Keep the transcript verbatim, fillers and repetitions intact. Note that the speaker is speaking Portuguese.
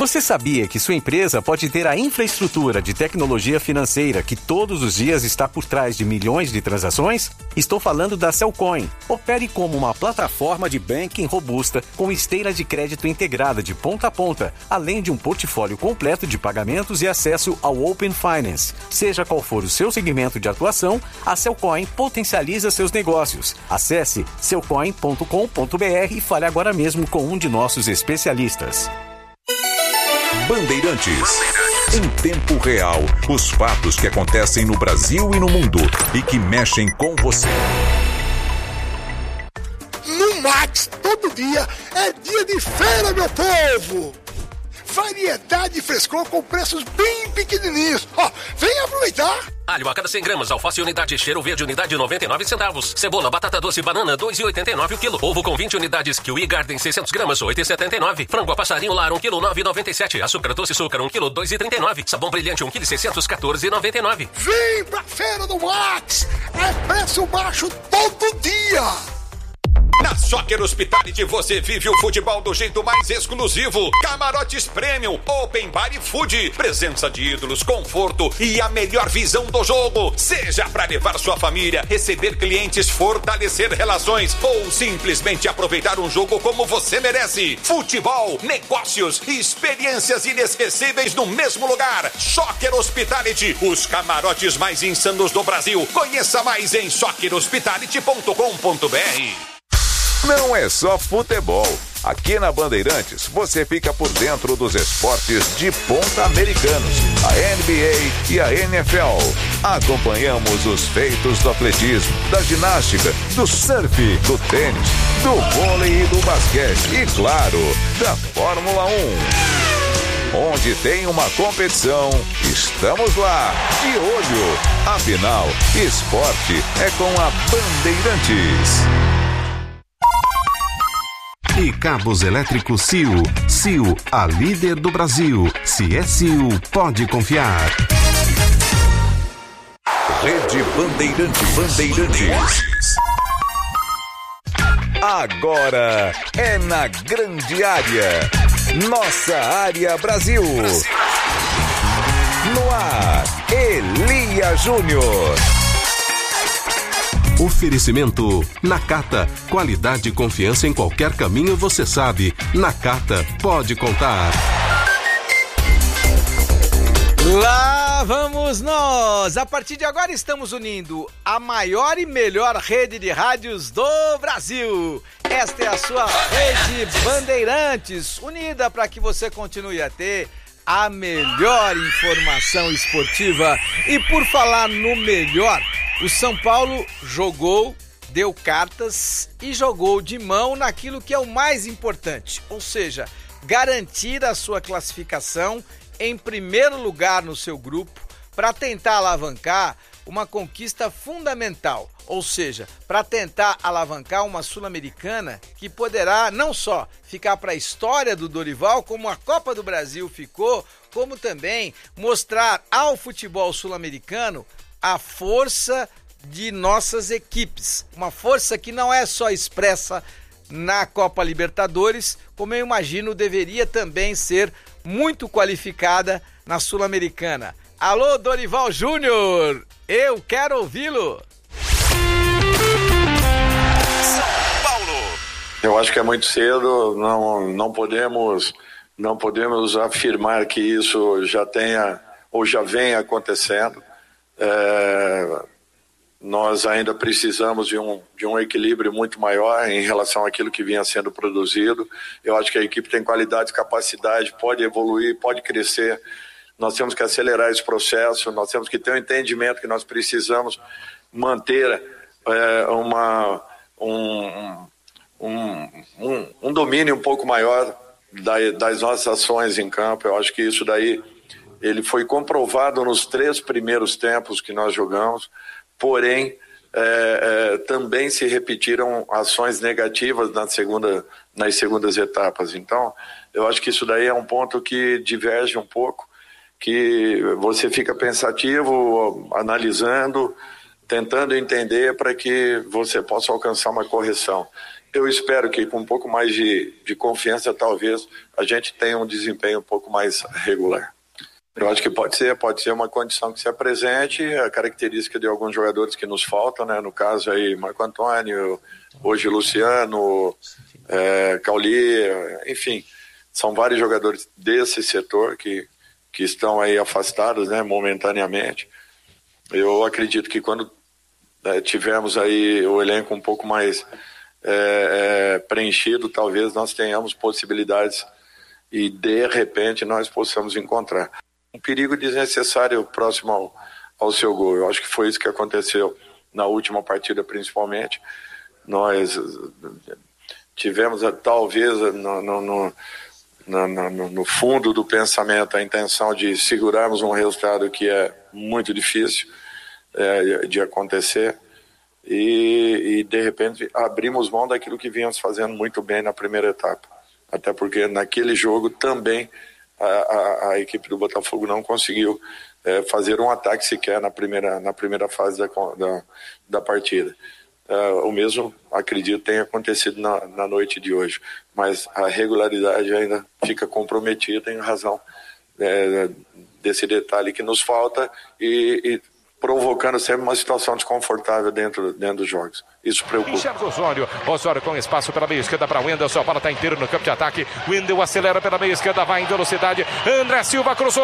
Você sabia que sua empresa pode ter a infraestrutura de tecnologia financeira que todos os dias está por trás de milhões de transações? Estou falando da Cellcoin. Opere como uma plataforma de banking robusta com esteira de crédito integrada de ponta a ponta, além de um portfólio completo de pagamentos e acesso ao Open Finance. Seja qual for o seu segmento de atuação, a Cellcoin potencializa seus negócios. Acesse cellcoin ponto com ponto b r e fale agora mesmo com um de nossos especialistas. Bandeirantes. Em tempo real, os fatos que acontecem no Brasil e no mundo e que mexem com você. No Max, todo dia é dia de feira, meu povo! Variedade e frescor com preços bem pequenininhos. Ó, vem aproveitar! Alho a cada cem gramas, alface unidade, cheiro verde unidade noventa e nove centavos. Cebola, batata doce, banana dois e oitenta e nove o quilo. Ovo com vinte unidades, Kiwi Garden seiscentos gramas, oito e setenta e nove. Frango a passarinho lar um quilo, nove e noventa e sete. Açúcar doce açúcar um quilo, dois e trinta e nove. Sabão brilhante um quilo e seiscentos, quatorze e noventa e nove. Vem pra feira do Max! É preço baixo todo dia! Na Soccer Hospitality você vive o futebol do jeito mais exclusivo. Camarotes Premium, Open Bar e Food. Presença de ídolos, conforto e a melhor visão do jogo. Seja para levar sua família, receber clientes, fortalecer relações ou simplesmente aproveitar um jogo como você merece. Futebol, negócios e experiências inesquecíveis no mesmo lugar. Soccer Hospitality, os camarotes mais insanos do Brasil. Conheça mais em soccer hospitality ponto com ponto b r. Não é só futebol. Aqui na Bandeirantes, você fica por dentro dos esportes de ponta americanos, a N B A e a N F L. Acompanhamos os feitos do atletismo, da ginástica, do surf, do tênis, do vôlei e do basquete e, claro, da Fórmula um. Onde tem uma competição, estamos lá, de olho. Afinal, esporte é com a Bandeirantes. E cabos elétricos C I U. C I U, a líder do Brasil. Se é C I U, pode confiar. Rede Bandeirantes. Bandeirantes. Agora é na grande área. Nossa área Brasil. No ar, Elia Júnior. Oferecimento Nakata. Qualidade e confiança em qualquer caminho, você sabe. Nakata, pode contar. Lá vamos nós! A partir de agora estamos unindo a maior e melhor rede de rádios do Brasil. Esta é a sua Rede Bandeirantes, unida para que você continue a ter a melhor informação esportiva. E por falar no melhor, o São Paulo jogou, deu cartas e jogou de mão naquilo que é o mais importante, ou seja, garantir a sua classificação em primeiro lugar no seu grupo para tentar alavancar uma conquista fundamental, ou seja, para tentar alavancar uma Sul-Americana que poderá não só ficar para a história do Dorival, como a Copa do Brasil ficou, como também mostrar ao futebol sul-americano a força de nossas equipes, uma força que não é só expressa na Copa Libertadores, como eu imagino deveria também ser muito qualificada na Sul-Americana. Alô, Dorival Júnior, eu quero ouvi-lo. São Paulo. Eu acho que é muito cedo, não, não podemos, não podemos afirmar que isso já tenha ou já venha acontecendo. É, nós ainda precisamos de um, de um equilíbrio muito maior em relação àquilo que vinha sendo produzido. Eu acho que a equipe tem qualidade, capacidade, pode evoluir, pode crescer. Nós temos que acelerar esse processo, nós temos que ter um entendimento que nós precisamos manter é, uma, um, um, um, um domínio um pouco maior da, das nossas ações em campo. Eu acho que isso daí ele foi comprovado nos três primeiros tempos que nós jogamos, porém é, é, também se repetiram ações negativas na segunda, nas segundas etapas. Então, eu acho que isso daí é um ponto que diverge um pouco, que você fica pensativo, analisando, tentando entender para que você possa alcançar uma correção. eu espero que com um pouco mais de, de confiança, talvez, a gente tenha um desempenho um pouco mais regular. Eu acho que pode ser, pode ser uma condição que se apresente, a característica de alguns jogadores que nos faltam, né? No caso aí, Marco Antônio, hoje Luciano, é, Cauli, enfim, são vários jogadores desse setor que, que estão aí afastados, né, momentaneamente. Eu acredito que quando é, tivermos aí o elenco um pouco mais é, é, preenchido, talvez nós tenhamos possibilidades e de repente nós possamos encontrar um perigo desnecessário próximo ao, ao seu gol. Eu acho que foi isso que aconteceu na última partida, principalmente. Nós tivemos, talvez, no, no, no, no, no fundo do pensamento, a intenção de segurarmos um resultado que é muito difícil é, de acontecer e, e, de repente, abrimos mão daquilo que vínhamos fazendo muito bem na primeira etapa. Até porque naquele jogo também A, a, a equipe do Botafogo não conseguiu é, fazer um ataque sequer na primeira, na primeira fase da, da, da partida. É, o mesmo, acredito, tem acontecido na, na noite de hoje, mas a regularidade ainda fica comprometida em razão é, desse detalhe que nos falta e, e provocando sempre uma situação desconfortável dentro, dentro dos jogos. Isso preocupa. Enxerga o Osório. Osório com espaço pela meia esquerda para o Wendel. A bola está inteira no campo de ataque. Wendel acelera pela meia esquerda, vai em velocidade. André Silva cruzou.